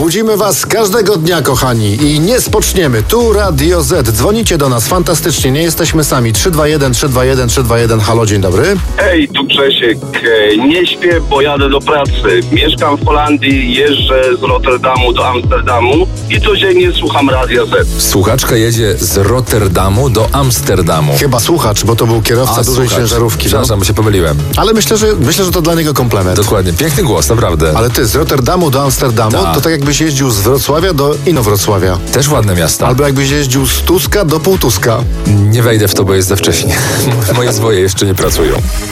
Budzimy was każdego dnia, kochani, i nie spoczniemy. Tu Radio Z. Dzwonicie do nas fantastycznie, nie jesteśmy sami. 321 321 321. Halo, dzień dobry. Hej, tu Grzesiek. Nie śpię, bo jadę do pracy. Mieszkam w Holandii, jeżdżę z Rotterdamu do Amsterdamu i codziennie słucham Radia Z. Słuchaczka jedzie z Rotterdamu do Amsterdamu. Chyba słuchacz, bo to był kierowca dużej słuchacz. ciężarówki. Przepraszam, bo się pomyliłem. Ale myślę, że to dla niego komplement. Dokładnie, piękny głos, naprawdę. Ale ty, z Rotterdamu do Amsterdamu, Tak. to tak jakbyś jeździł z Wrocławia do Inowrocławia. Też ładne miasto. Albo jakbyś jeździł z Tuska do Półtuska. Nie wejdę w to, bo jest za wcześnie. Moje zwoje jeszcze nie pracują.